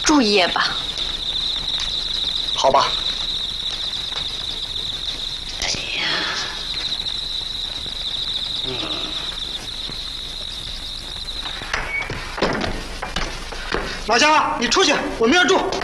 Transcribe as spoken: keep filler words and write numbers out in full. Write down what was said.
住一夜吧。 好吧。 哎呀， 嗯。老乡，你出去，我们要住。